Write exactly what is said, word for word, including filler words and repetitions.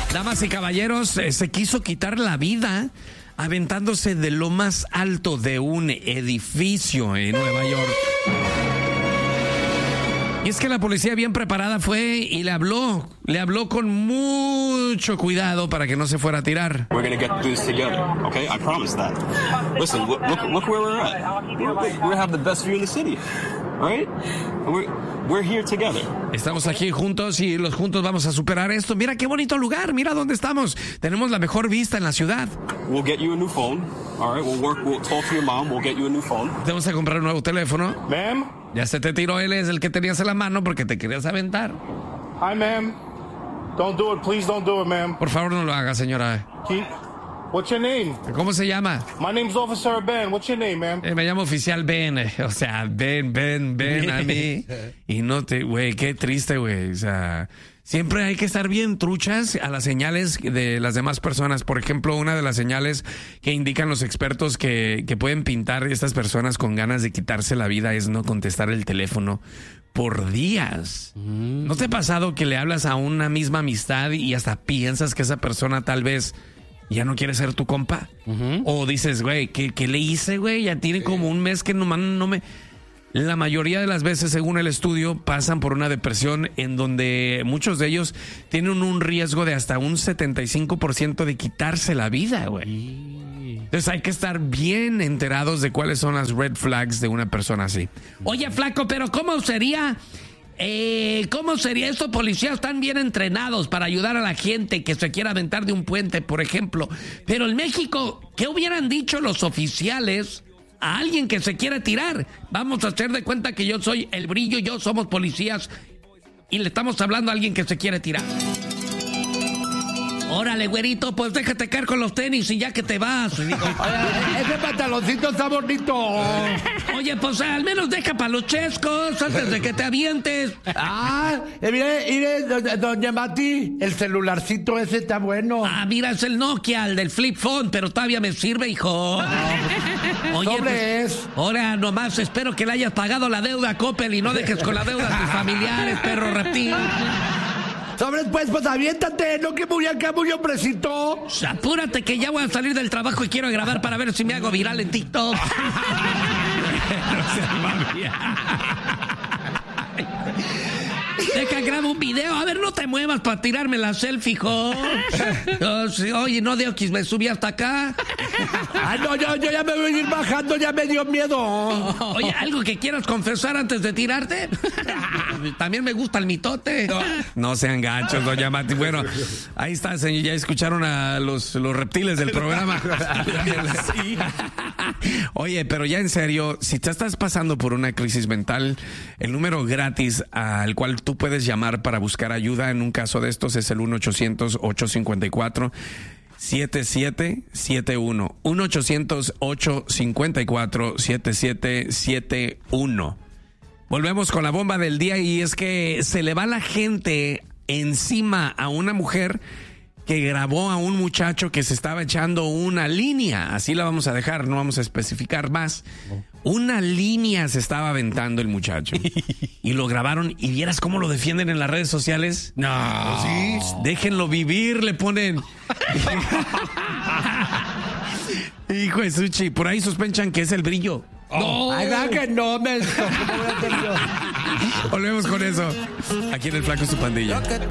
Damas y caballeros, eh, se quiso quitar la vida aventándose de lo más alto de un edificio en Nueva York. Y es que la policía bien preparada fue y le habló, le habló con mucho cuidado para que no se fuera a tirar. We're gonna get through this together, okay? I promise that. Listen, look, look where we're at. We're gonna have the best view in the city, right? We're, we're here together. Estamos aquí juntos y los juntos vamos a superar esto. Mira qué bonito lugar, mira dónde estamos. Tenemos la mejor vista en la ciudad. We'll get you a new phone, all right? We'll work, we'll talk to your mom, we'll get you a new phone. Te vamos a comprar un nuevo teléfono. Ma'am? Ya se te tiró, él es el que tenías en la mano porque te querías aventar. Hi, ma'am. Don't do it. Please don't do it, ma'am. Por favor, no lo haga, señora. Keep... What's your name? ¿Cómo se llama? My name's Officer Ben. What's your name, ma'am? Eh, me llamo Oficial Ben. eh, O sea, Ben, Ben, Ben a mí. Y no te... Güey, qué triste, güey. O sea, siempre hay que estar bien truchas a las señales de las demás personas. Por ejemplo, una de las señales que indican los expertos que, que pueden pintar estas personas con ganas de quitarse la vida es no contestar el teléfono por días. Mm. ¿No te ha pasado que le hablas a una misma amistad y hasta piensas que esa persona tal vez ya no quiere ser tu compa? Uh-huh. O dices, güey, ¿qué, ¿qué le hice, güey? Ya tiene como un mes que nomás no me... La mayoría de las veces, según el estudio, pasan por una depresión en donde muchos de ellos tienen un riesgo de hasta un setenta y cinco por ciento de quitarse la vida, güey. Entonces hay que estar bien enterados de cuáles son las red flags de una persona así. Oye, flaco, pero ¿cómo sería... Eh, ¿Cómo sería esto? Policías están bien entrenados para ayudar a la gente que se quiera aventar de un puente, por ejemplo. Pero en México, ¿qué hubieran dicho los oficiales a alguien que se quiera tirar? Vamos a hacer de cuenta que yo soy el Brillo y yo somos policías y le estamos hablando a alguien que se quiere tirar. Órale, güerito, pues déjate caer con los tenis y ya que te vas. Oye, ese pantaloncito está bonito. Oye, pues al menos deja para los chescos antes de que te avientes. Ah, eh, mire, mire, doña, doña Mati, el celularcito ese está bueno. Ah, mira, es el Nokia, el del flip phone, pero todavía me sirve, hijo. Oye, doble es. Ahora nomás espero que le hayas pagado la deuda a Coppel y no dejes con la deuda a tus familiares, perro reptil. Sobres, pues, pues aviéntate, no que muy acá, muy hombrecito. Apúrate que ya voy a salir del trabajo y quiero grabar para ver si me hago viral en TikTok. No seas mami. Deja, grabo un video. A ver, no te muevas para tirarme la selfie, hijo. Oh, sí, oye, no, Deoquis, me subí hasta acá. Ay, no, yo, yo ya me voy a ir bajando, ya me dio miedo. Oye, ¿algo que quieras confesar antes de tirarte? También me gusta el mitote. No, no sean gachos, doña Mati. Bueno, ahí está, señor. Ya escucharon a los, los reptiles del programa. Sí. Oye, pero ya en serio, si te estás pasando por una crisis mental, el número gratis al cual tú puedes llamar para buscar ayuda en un caso de estos es el uno ochocientos, ocho cinco cuatro, siete siete siete uno. uno ochocientos, ocho cinco cuatro, siete siete siete uno. Volvemos con la bomba del día y es que se le va la gente encima a una mujer que grabó a un muchacho que se estaba echando una línea. Así la vamos a dejar, no vamos a especificar más. Una línea se estaba aventando el muchacho. Y lo grabaron y vieras cómo lo defienden en las redes sociales. No, sí, déjenlo vivir, le ponen. Hijo de Suchi, por ahí sospechan que es el Brillo. No, ay, va que no me. Volvemos con eso. Aquí en El Flaco y su Pandilla.